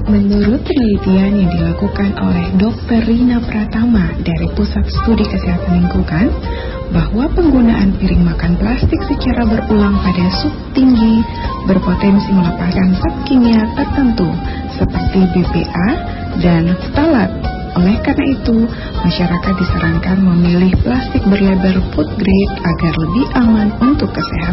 Menurut penelitian yang dilakukan oleh Dr. Rina Pratama dari Pusat Studi Kesehatan Lingkungan, bahwa penggunaan piring makan plastik secara berulang pada suhu tinggi berpotensi melepaskan zat kimia tertentu seperti BPA dan ftalat. Oleh karena itu, masyarakat disarankan memilih plastik berlabel food grade agar lebih aman untuk kesehatan.